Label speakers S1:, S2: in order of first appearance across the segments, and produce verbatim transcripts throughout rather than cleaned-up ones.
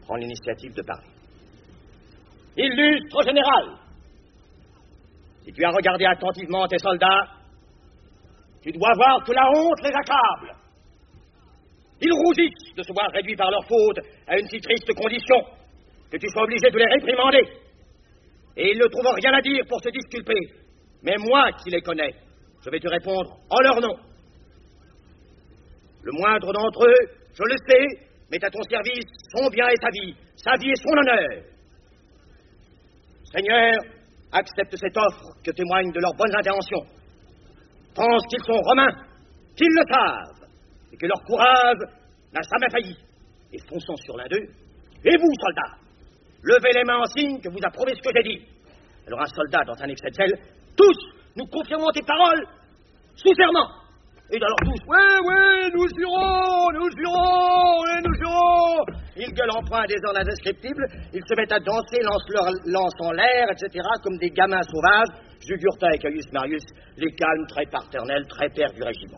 S1: prend l'initiative de parler. Illustre général, si tu as regardé attentivement tes soldats, tu dois voir que la honte les accable. Ils rougissent de se voir réduits par leur faute à une si triste condition que tu sois obligé de les réprimander. Et ils ne trouvent rien à dire pour se disculper. Mais moi qui les connais, je vais te répondre en leur nom. Le moindre d'entre eux, je le sais, met à ton service son bien et sa vie, sa vie et son honneur. Seigneur, accepte cette offre que témoigne de leurs bonnes intentions. Pense qu'ils sont romains, qu'ils le savent, et que leur courage n'a jamais failli. Et fonçons sur l'un d'eux. Et vous, soldats, levez les mains en signe que vous approuvez ce que j'ai dit. Alors un soldat dans un excès de zèle, tous, nous confirmons tes paroles sous serment. Et alors tous, oui, oui, nous jurons, nous jurons, oui, nous jurons. Ils gueulent en point des ordres indescriptibles, ils se mettent à danser, lancent leur lance en l'air, et cetera, comme des gamins sauvages. Jugurtha et Caius Marius, les calmes, très paternels, très pères du régiment.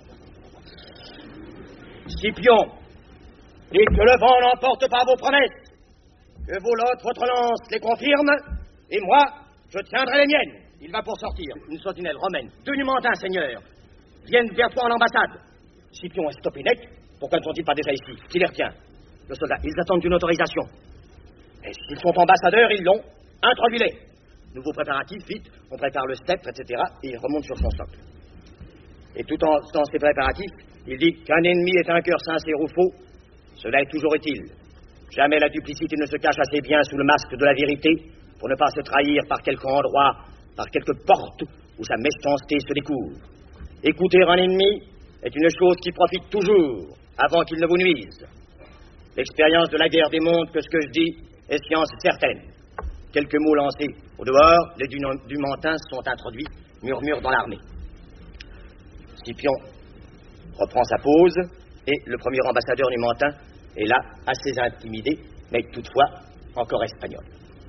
S1: Scipion, et que le vent n'emporte pas vos promesses, que vos lottes, votre lance les confirme, et moi, je tiendrai les miennes. Il va pour sortir, une sentinelle romaine, deux numantins, seigneur, viennent vers toi en ambassade. Scipion est stoppé net. Pourquoi ne sont-ils pas déjà ici? Qui les retient? Le soldat, ils attendent une autorisation. Et s'ils sont ambassadeurs, ils l'ont. Introduis-les. Nouveaux préparatifs, vite, on prépare le sceptre, et cetera, et il remonte sur son socle. Et tout en dans ces préparatifs, il dit qu'un ennemi est un cœur sincère ou faux, cela est toujours utile. Jamais la duplicité ne se cache assez bien sous le masque de la vérité pour ne pas se trahir par quelque endroit, par quelque porte où sa méchanceté se découvre. Écouter un ennemi est une chose qui profite toujours avant qu'il ne vous nuise. L'expérience de la guerre démontre que ce que je dis est science certaine. Quelques mots lancés au dehors, les numantins sont introduits, murmurent dans l'armée. Scipion reprend sa pose et le premier ambassadeur numantin est là, assez intimidé, mais toutefois encore espagnol.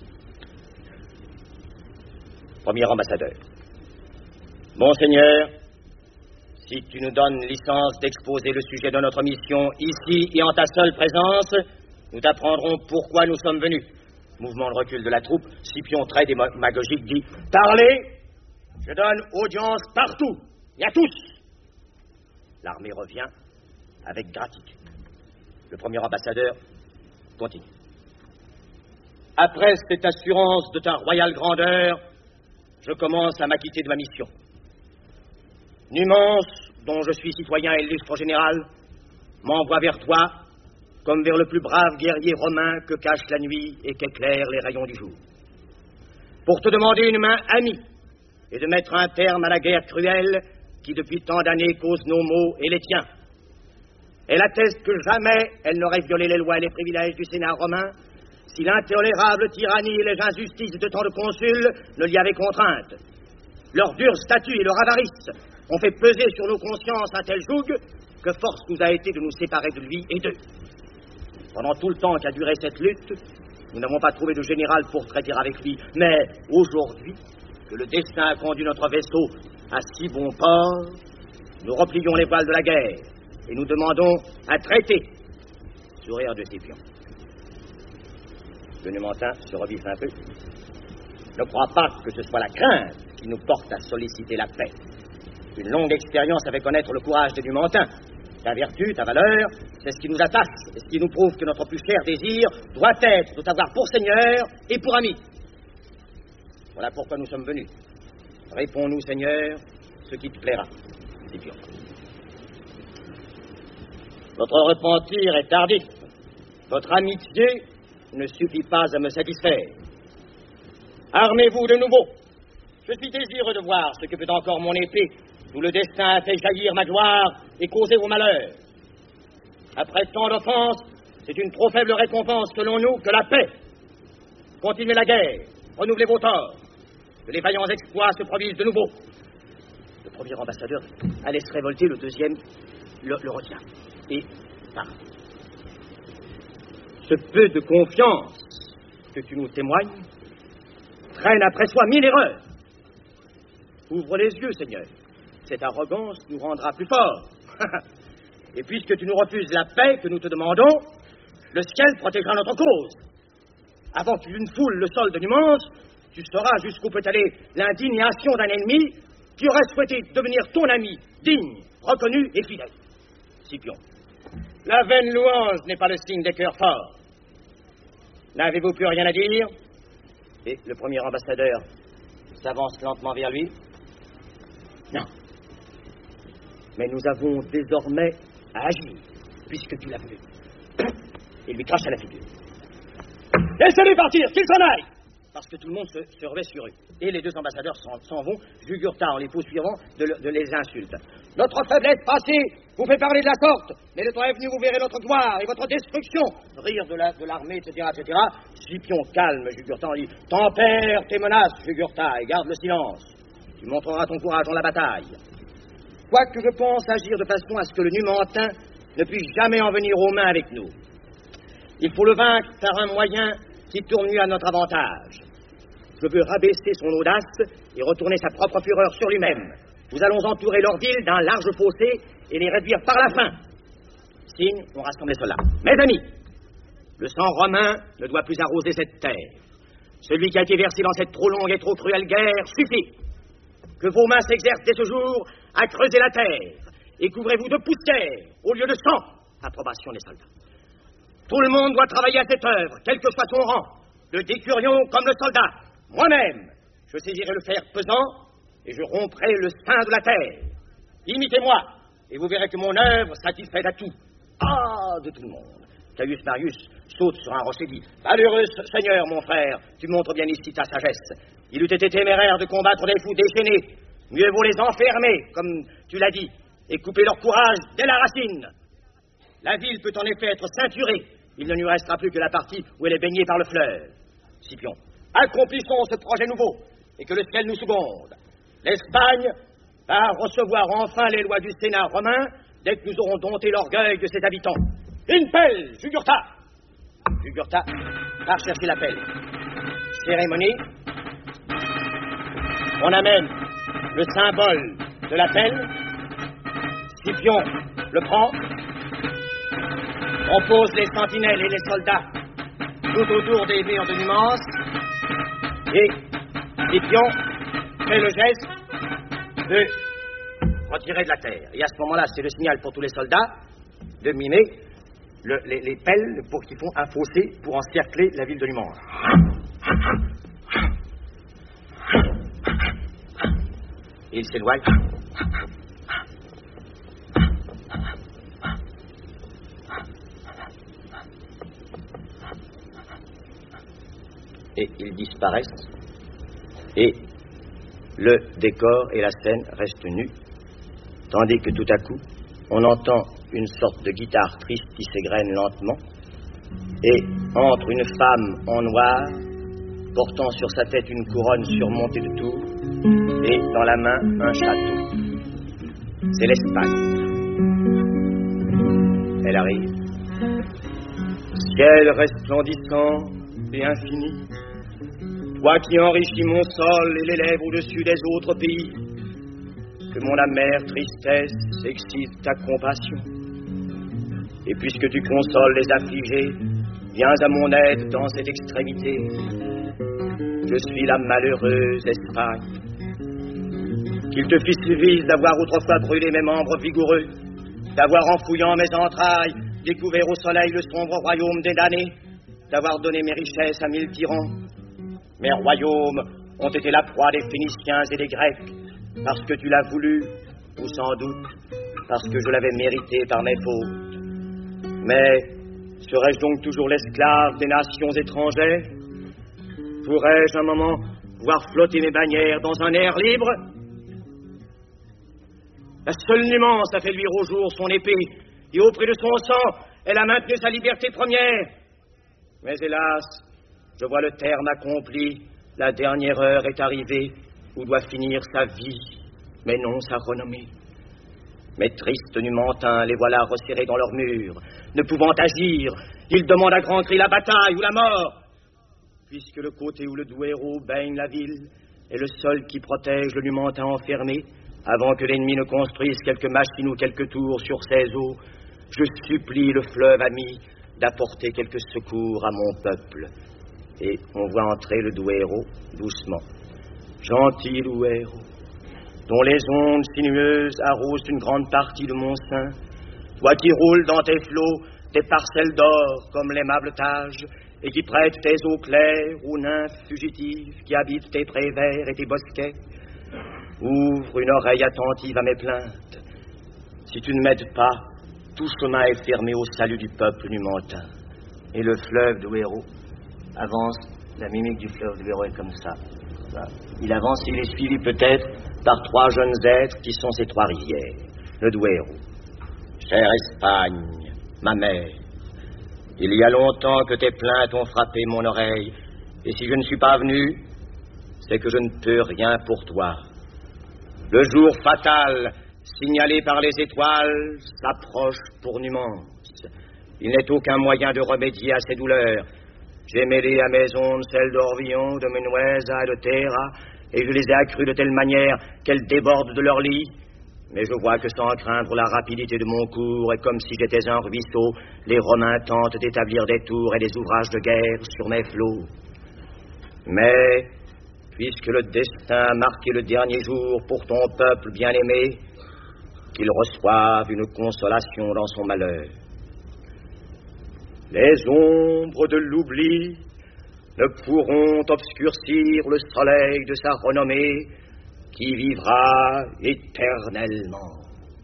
S1: Premier ambassadeur. Monseigneur, si tu nous donnes licence d'exposer le sujet de notre mission ici et en ta seule présence, nous t'apprendrons pourquoi nous sommes venus. Mouvement de recul de la troupe, Scipion très démagogique dit « Parlez, je donne audience partout et à tous !» L'armée revient avec gratitude. Le premier ambassadeur continue. Après cette assurance de ta royale grandeur, je commence à m'acquitter de ma mission. Numance, dont je suis citoyen et illustre général, m'envoie vers toi comme vers le plus brave guerrier romain que cache la nuit et qu'éclairent les rayons du jour, pour te demander une main amie et de mettre un terme à la guerre cruelle qui depuis tant d'années cause nos maux et les tiens. Elle atteste que jamais elle n'aurait violé les lois et les privilèges du Sénat romain si l'intolérable tyrannie et les injustices de tant de consuls ne l'y avaient contrainte. Leur dur statut et leur avarice ont fait peser sur nos consciences un tel joug que force nous a été de nous séparer de lui et d'eux. Pendant tout le temps qu'a duré cette lutte, nous n'avons pas trouvé de général pour traiter avec lui. Mais aujourd'hui, que le destin a conduit notre vaisseau à si bon port, nous replions les voiles de la guerre et nous demandons à traiter. Sourire de Scipion. Le numantin se reviffe un peu. Ne crois pas que ce soit la crainte qui nous porte à solliciter la paix. Une longue expérience avait connaître le courage des numantins. Ta vertu, ta valeur, c'est ce qui nous attache et ce qui nous prouve que notre plus cher désir doit être de t'avoir pour Seigneur et pour ami. Voilà pourquoi nous sommes venus. Réponds-nous, Seigneur, ce qui te plaira. Scipion. Votre repentir est tardif. Votre amitié ne suffit pas à me satisfaire. Armez-vous de nouveau. Je suis désireux de voir ce que peut encore mon épée, d'où le destin a fait jaillir ma gloire et causer vos malheurs. Après tant d'offenses, c'est une trop faible récompense, selon nous, que la paix. Continuez la guerre, renouvelez vos torts, que les vaillants exploits se produisent de nouveau. Le premier ambassadeur allait se révolter, le deuxième le, le retient. Et parle. Ce peu de confiance que tu nous témoignes traîne après soi mille erreurs. Ouvre les yeux, Seigneur. Cette arrogance nous rendra plus forts. Et puisque tu nous refuses la paix que nous te demandons, le ciel protégera notre cause. avant que tu ne foules le sol de Numance, tu sauras jusqu'où peut aller l'indignation d'un ennemi qui aurait souhaité devenir ton ami, digne, reconnu et fidèle. Scipion, la vaine louange n'est pas le signe des cœurs forts. N'avez-vous plus rien à dire? Et le premier ambassadeur s'avance lentement vers lui. Non. Mais nous avons désormais à agir, puisque tu l'as voulu. Et lui crache à la figure. Laissez-les partir, qu'ils s'en aillent! Parce que tout le monde se, se revêt sur eux. Et les deux ambassadeurs s'en, s'en vont, Jugurtha en les poursuivant de, de les insultes. Notre faiblesse passée vous fait parler de la sorte, mais le temps est venu, vous verrez notre gloire et votre destruction. Rire de, la, de l'armée, et cetera, et cetera. Scipion calme Jugurtha en dit: tempère tes menaces, Jugurtha, et garde le silence. Tu montreras ton courage dans la bataille. Quoique je pense agir de façon à ce que le Numantin ne puisse jamais en venir aux mains avec nous. Il faut le vaincre par un moyen qui tourne mieux à notre avantage. Je veux rabaisser son audace et retourner sa propre fureur sur lui-même. Nous allons entourer leur ville d'un large fossé et les réduire par la faim. Signe, on rassemble les soldats. Mes amis, le sang romain ne doit plus arroser cette terre. Celui qui a été versé dans cette trop longue et trop cruelle guerre suffit. Que vos mains s'exercent dès ce jour à creuser la terre et couvrez-vous de poussière au lieu de sang. Approbation des soldats. Tout le monde doit travailler à cette œuvre, quel que soit son rang, le décurion comme le soldat. Moi-même, je saisirai le fer pesant et je romprai le sein de la terre. Imitez-moi, et vous verrez que mon œuvre satisfait à tout. Ah, de tout le monde. Caius Marius saute sur un rocher et dit: malheureux Seigneur, mon frère, tu montres bien ici ta sagesse. Il eût été téméraire de combattre des fous déchaînés. Mieux vaut les enfermer, comme tu l'as dit, et couper leur courage dès la racine. La ville peut en effet être ceinturée. Il ne lui restera plus que la partie où elle est baignée par le fleuve. Scipion, accomplissons ce projet nouveau, et que le ciel nous seconde. L'Espagne va recevoir enfin les lois du Sénat romain dès que nous aurons dompté l'orgueil de ses habitants. Une pelle, Jugurtha! Jugurtha part chercher la pelle. Cérémonie. On amène le symbole de la pelle. Scipion le prend. On pose les sentinelles et les soldats tout autour des murs de Numance. Et Scipion fait le geste de retirer de la terre. Et à ce moment-là, c'est le signal pour tous les soldats de mimer le, les, les pelles pour qu'ils font un fossé pour encercler la ville de Numance. Et il s'éloigne. Et ils disparaissent. Et le décor et la scène restent nus, tandis que tout à coup, on entend une sorte de guitare triste qui s'égrène lentement, et entre une femme en noir, portant sur sa tête une couronne surmontée de tours, et dans la main un château. C'est l'Espagne. Elle arrive. Ciel resplendissant et infini, toi qui enrichis mon sol et l'élèves au-dessus des autres pays, que mon amère tristesse excite ta compassion. Et puisque tu consoles les affligés, viens à mon aide dans cette extrémité. Je suis la malheureuse Espagne. Qu'il te fût suffise d'avoir autrefois brûlé mes membres vigoureux, d'avoir en fouillant mes entrailles découvert au soleil le sombre royaume des damnés, d'avoir donné mes richesses à mille tyrans. Mes royaumes ont été la proie des Phéniciens et des Grecs, parce que tu l'as voulu, ou sans doute parce que je l'avais mérité par mes fautes. Mais serais-je donc toujours l'esclave des nations étrangères? Pourrais-je un moment voir flotter mes bannières dans un air libre? La seule Numance a fait luire au jour son épée, et auprès de son sang, elle a maintenu sa liberté première. Mais hélas, je vois le terme accompli, la dernière heure est arrivée où doit finir sa vie, mais non sa renommée. Mes tristes Numantins, les voilà resserrés dans leurs murs, ne pouvant agir, ils demandent à grands cris la bataille ou la mort. Puisque le côté où le doux héros baigne la ville est le seul qui protège le Numantin enfermé, avant que l'ennemi ne construise quelques machines ou quelques tours sur ses eaux, je supplie le fleuve ami d'apporter quelques secours à mon peuple. Et on voit entrer le doux héros, doucement. Gentil doux héros, dont les ondes sinueuses arrosent une grande partie de mon sein, toi qui roules dans tes flots des parcelles d'or comme l'aimable Tage, et qui prêtes tes eaux claires aux nymphes fugitives qui habitent tes prés verts et tes bosquets, ouvre une oreille attentive à mes plaintes. Si tu ne m'aides pas, tout chemin est fermé au salut du peuple numantin. Et le fleuve de Hérault avance, la mimique du fleuve de Hérault est comme ça. Il avance et il est suivi peut-être par trois jeunes êtres qui sont ces trois rivières. Le Duero. Chère Espagne, ma mère, il y a longtemps que tes plaintes ont frappé mon oreille, et si je ne suis pas venu, c'est que je ne peux rien pour toi. Le jour fatal, signalé par les étoiles, s'approche pour Numance. Il n'est aucun moyen de remédier à ces douleurs. J'ai mêlé à mes ondes celles d'Orvillon, de Menuesa et de Terra, et je les ai accrues de telle manière qu'elles débordent de leur lit. Mais je vois que sans craindre la rapidité de mon cours, et comme si j'étais un ruisseau, les Romains tentent d'établir des tours et des ouvrages de guerre sur mes flots. Mais, puisque le destin a marqué le dernier jour pour ton peuple bien-aimé, qu'il reçoive une consolation dans son malheur. Les ombres de l'oubli ne pourront obscurcir le soleil de sa renommée qui vivra éternellement.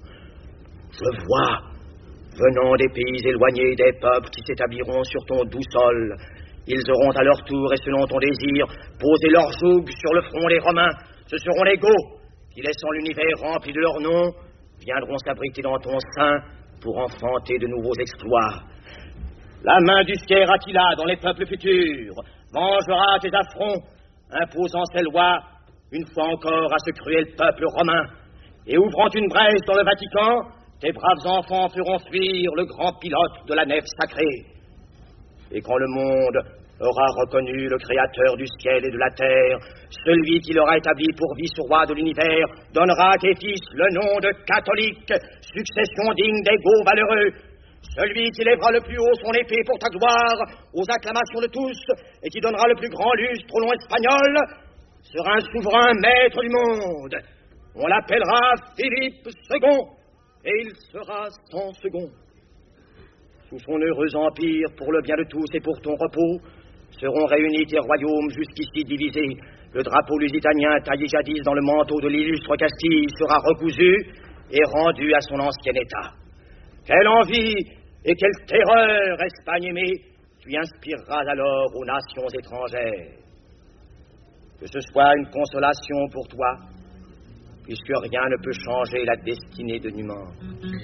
S1: Je vois, venant des pays éloignés, des peuples qui s'établiront sur ton doux sol. Ils auront à leur tour, et selon ton désir, posé leur joug sur le front des Romains. Ce seront les Goths qui, laissant l'univers rempli de leurs noms, viendront s'abriter dans ton sein pour enfanter de nouveaux exploits. La main du fier Attila dans les peuples futurs vengera tes affronts, imposant ses lois une fois encore à ce cruel peuple romain. Et ouvrant une brèche dans le Vatican, tes braves enfants feront fuir le grand pilote de la nef sacrée. Et quand le monde aura reconnu le Créateur du ciel et de la terre, celui qui l'aura établi pour vice-roi de l'univers donnera à tes fils le nom de catholique, succession digne des Goths valeureux. Celui qui lèvera le plus haut son épée pour ta gloire, aux acclamations de tous, et qui donnera le plus grand lustre au nom espagnol, sera un souverain maître du monde. On l'appellera Philippe second, et il sera sans second. Sous son heureux empire, pour le bien de tous et pour ton repos, seront réunis tes royaumes jusqu'ici divisés. Le drapeau lusitanien taillé jadis dans le manteau de l'illustre Castille sera recousu et rendu à son ancien état. Quelle envie et quelle terreur, Espagne aimée, tu inspireras alors aux nations étrangères. Que ce soit une consolation pour toi, puisque rien ne peut changer la destinée de Numance.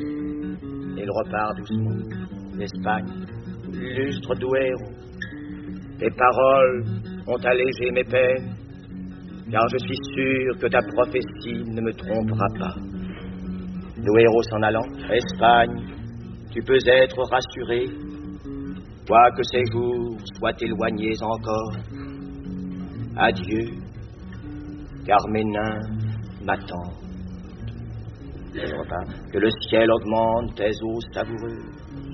S1: Et il repart doucement. L'Espagne, l'illustre Duero, tes paroles ont allégé mes peines, car je suis sûr que ta prophétie ne me trompera pas. Duero s'en allant, Espagne, tu peux être rassuré, quoique ces jours soient éloignés encore. Adieu, car mes nymphes m'attendent. Que le ciel augmente tes eaux savoureuses.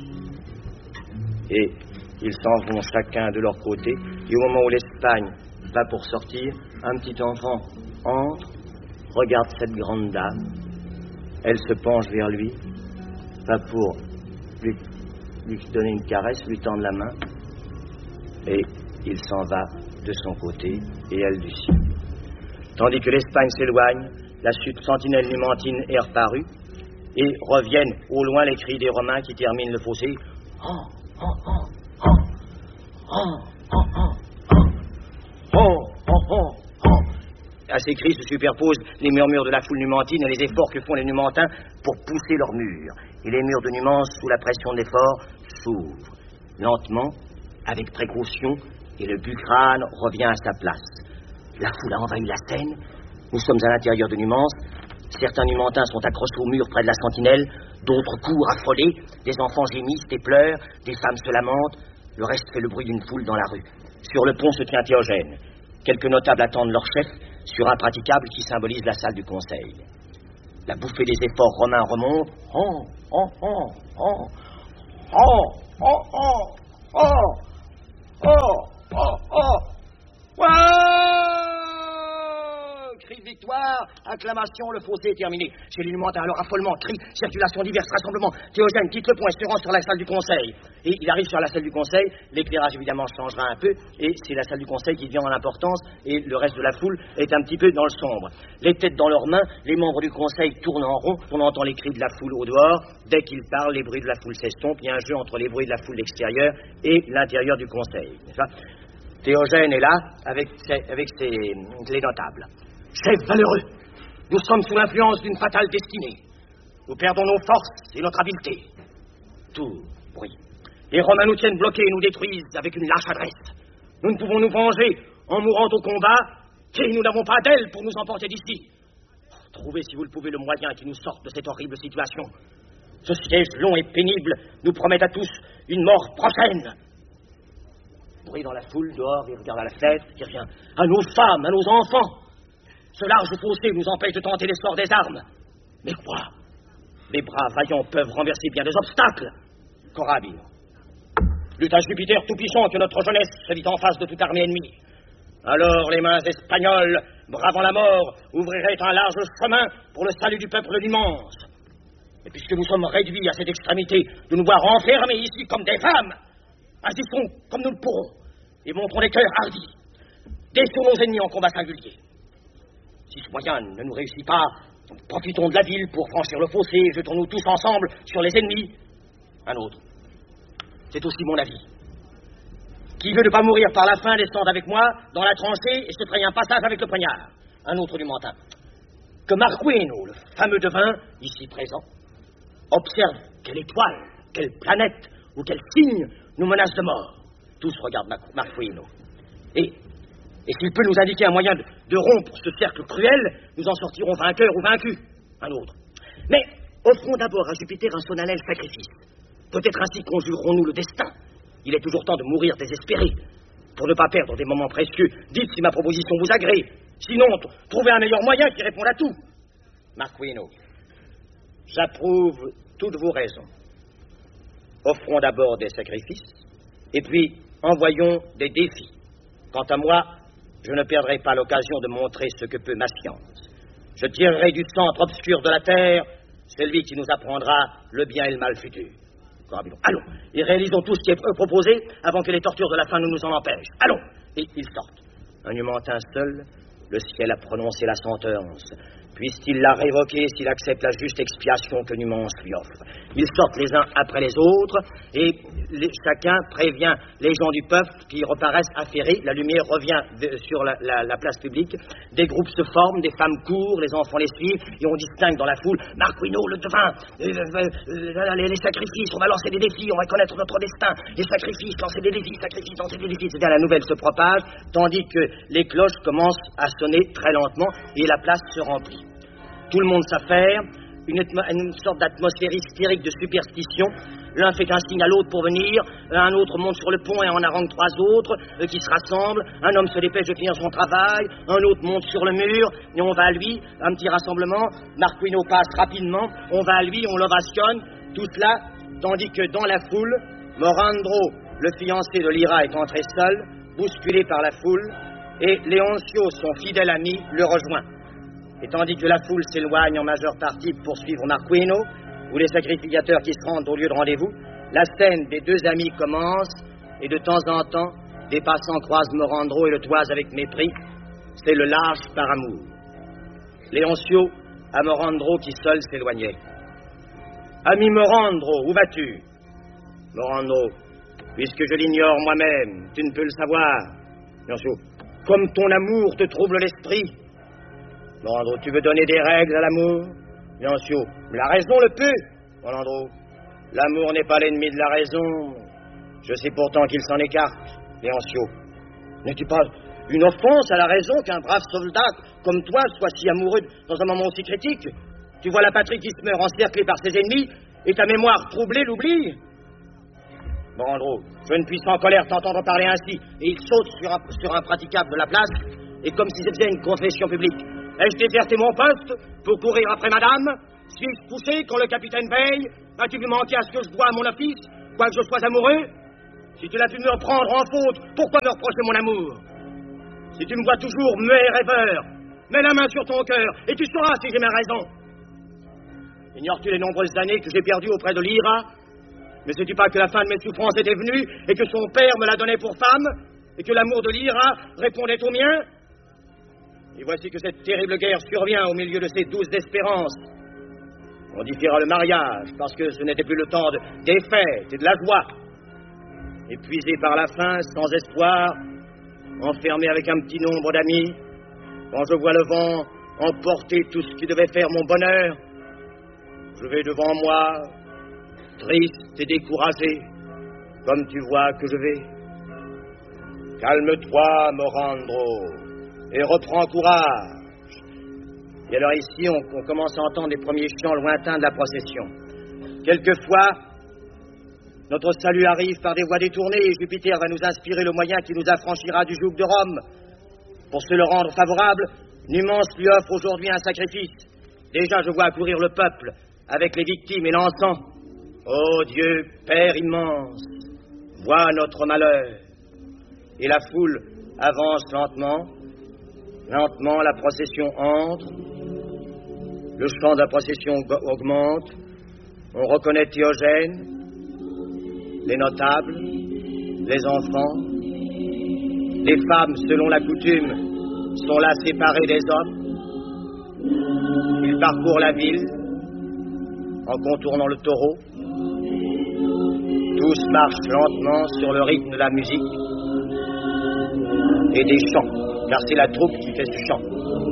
S1: Et ils s'en vont chacun de leur côté, et au moment où l'Espagne va pour sortir, un petit enfant entre, regarde cette grande dame, elle se penche vers lui, va pour lui, lui donner une caresse, lui tendre la main, et il s'en va de son côté, et elle du sien. Tandis que l'Espagne s'éloigne, la sentinelle numantine est reparue, et reviennent au loin les cris des Romains qui terminent le fossé. Oh, oh, oh, oh, oh, oh, oh, oh, oh, oh, oh. À ces cris se superposent les murmures de la foule numantine et les efforts que font les Numantins pour pousser leurs murs. Et les murs de Numance, sous la pression de l'effort, s'ouvrent. Lentement, avec précaution, et le bucrane revient à sa place. La foule a envahi la scène. Nous sommes à l'intérieur de Numance. Certains Numantins sont accrochés au mur près de la sentinelle, d'autres courent affolés, des enfants gémissent et pleurent, des femmes se lamentent, le reste fait le bruit d'une foule dans la rue. Sur le pont se tient Théogène. Quelques notables attendent leur chef sur un praticable qui symbolise la salle du conseil. La bouffée des efforts romains remonte. Oh, oh, oh, oh, oh, oh, oh, oh, oh, oh, oh, Acclamation, le fossé est terminé. Chez l'illuminateur, alors affolement, cris, circulation diverses, rassemblements. Théogène quitte le pont et se rend sur la salle du conseil. Et il arrive sur la salle du conseil, l'éclairage évidemment changera un peu, et c'est la salle du conseil qui devient en importance, et le reste de la foule est un petit peu dans le sombre. Les têtes dans leurs mains, les membres du conseil tournent en rond, on entend les cris de la foule au dehors. Dès qu'ils parlent, les bruits de la foule s'estompent, il y a un jeu entre les bruits de la foule extérieure et l'intérieur du conseil. Théogène est là, avec ses, avec ses, les notables. Chef valeureux, nous sommes sous l'influence d'une fatale destinée. Nous perdons nos forces et notre habileté. Tout bruit. Les Romains nous tiennent bloqués et nous détruisent avec une lâche adresse. Nous ne pouvons nous venger en mourant au combat, et nous n'avons pas d'aile pour nous emporter d'ici. Trouvez, si vous le pouvez, le moyen qui nous sorte de cette horrible situation. Ce siège long et pénible nous promet à tous une mort prochaine. Bruit dans la foule, dehors, il regarde à la fenêtre, il revient. À nos femmes, à nos enfants. Ce large fossé nous empêche de tenter l'essor des armes. Mais quoi? Les bras vaillants peuvent renverser bien des obstacles. Corabine. Lutte à Jupiter tout-puissant que notre jeunesse se vit en face de toute armée ennemie. Alors les mains espagnoles, bravant la mort, ouvriraient un large chemin pour le salut du peuple immense. Et puisque nous sommes réduits à cette extrémité de nous voir enfermés ici comme des femmes, agissons comme nous le pourrons et montrons des cœurs hardis. Défions nos ennemis en combat singulier. Si ce moyen ne nous réussit pas, profitons de la ville pour franchir le fossé et jetons-nous tous ensemble sur les ennemis. Un autre. C'est aussi mon avis. Qui veut ne pas mourir par la faim descende avec moi dans la tranchée et se fraye un passage avec le poignard. Un autre du Mentin. Que Marquino, le fameux devin, ici présent, observe quelle étoile, quelle planète ou quel signe nous menace de mort. Tous regardent Marquino. Et, et s'il peut nous indiquer un moyen de, de rompre ce cercle cruel, nous en sortirons vainqueurs ou vaincus. Un autre. Mais offrons d'abord à Jupiter un solennel sacrifice. Peut-être ainsi conjurerons-nous le destin. Il est toujours temps de mourir désespéré. Pour ne pas perdre des moments précieux, dites si ma proposition vous agrée. Sinon, trouvez un meilleur moyen qui réponde à tout. Marquino, j'approuve toutes vos raisons. Offrons d'abord des sacrifices, et puis envoyons des défis. Quant à moi, je ne perdrai pas l'occasion de montrer ce que peut ma science. Je tirerai du centre obscur de la terre celui qui nous apprendra le bien et le mal futur. Allons, et réalisons tout ce qui est proposé avant que les tortures de la faim ne nous en empêchent. Allons, et ils sortent. Un Numantin seul, le ciel a prononcé la sentence. Puisse-t-il la révoquer s'il accepte la juste expiation que Numance lui offre. Ils sortent les uns après les autres, et les, chacun prévient les gens du peuple qui reparaissent affairés. La lumière revient de, sur la, la, la place publique. Des groupes se forment, des femmes courent, les enfants les suivent, et on distingue dans la foule Marquino, le devin, euh, euh, les, les sacrifices, on va lancer des défis, on va connaître notre destin. Les sacrifices, lancer des défis, sacrifices, lancer des défis. C'est-à-dire la nouvelle se propage, tandis que les cloches commencent à sonner très lentement, et la place se remplit. Tout le monde s'affaire, une, une sorte d'atmosphère hystérique de superstition. L'un fait un signe à l'autre pour venir, un autre monte sur le pont et en harangue trois autres euh, qui se rassemblent. Un homme se dépêche de finir son travail, un autre monte sur le mur, et on va à lui, un petit rassemblement. Marquino passe rapidement, on va à lui, on l'ovationne, tout cela, tandis que dans la foule, Morandro, le fiancé de Lyra, est entré seul, bousculé par la foule, et Léoncio, son fidèle ami, le rejoint. Et tandis que la foule s'éloigne en majeure partie pour suivre Marquino, ou les sacrificateurs qui se rendent au lieu de rendez-vous, la scène des deux amis commence, et de temps en temps, des passants croisent Morandro et le toisent avec mépris. C'est le lâche par amour. Léoncio à Morandro qui seul s'éloignait. « Ami Morandro, où vas-tu ?»« Morandro, puisque je l'ignore moi-même, tu ne peux le savoir. » Léoncio, « Comme ton amour te trouble l'esprit. » Morandro, tu veux donner des règles à l'amour? Léoncio, la raison le peut. Morandro, l'amour n'est pas l'ennemi de la raison. Je sais pourtant qu'il s'en écarte. Léoncio, n'est-il pas une offense à la raison qu'un brave soldat comme toi soit si amoureux dans un moment aussi critique? Tu vois la patrie qui se meurt encerclée par ses ennemis et ta mémoire troublée l'oublie? Morandro, je ne puis sans colère t'entendre parler ainsi. Et il saute sur un, sur un praticable de la place et comme si c'était une confession publique. Ai-je déserté mon poste pour courir après madame? Suis-je poussé quand le capitaine veille? As-tu vu manquer à ce que je dois à mon office, quoique je sois amoureux? Si tu l'as pu me reprendre en faute, pourquoi me reprocher mon amour? Si tu me vois toujours muet et rêveur, mets la main sur ton cœur, et tu sauras si j'ai ma raison. Ignores-tu les nombreuses années que j'ai perdues auprès de Lyra? Ne sais-tu pas que la fin de mes souffrances était venue, et que son père me la donnait pour femme, et que l'amour de Lyra répondait au mien? Et voici que cette terrible guerre survient au milieu de ces douces espérances. On différa le mariage, parce que ce n'était plus le temps de, des fêtes et de la joie. Épuisé par la faim, sans espoir, enfermé avec un petit nombre d'amis, quand je vois le vent emporter tout ce qui devait faire mon bonheur, je vais devant moi, triste et découragé, comme tu vois que je vais. Calme-toi, Morandro, et reprends courage. Et alors ici, on, on commence à entendre les premiers chants lointains de la procession. Quelquefois, notre salut arrive par des voies détournées et Jupiter va nous inspirer le moyen qui nous affranchira du joug de Rome. Pour se le rendre favorable, Numance lui offre aujourd'hui un sacrifice. Déjà, je vois accourir le peuple avec les victimes et l'encens. Ô Dieu, Père immense, vois notre malheur. Et la foule avance lentement. Lentement, la procession entre. Le chant de la procession augmente. On reconnaît Théogène, les notables, les enfants. Les femmes, selon la coutume, sont là séparées des hommes. Ils parcourent la ville en contournant le taureau. Tous marchent lentement sur le rythme de la musique et des chants, car c'est la troupe qui fait ce chant.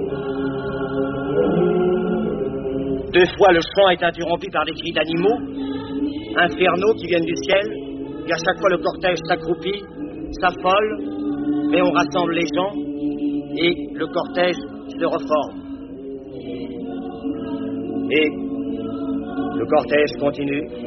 S1: Deux fois, le chant est interrompu par des cris d'animaux, infernaux qui viennent du ciel, et à chaque fois, le cortège s'accroupit, s'affole, mais on rassemble les gens, et le cortège se reforme. Et le cortège continue.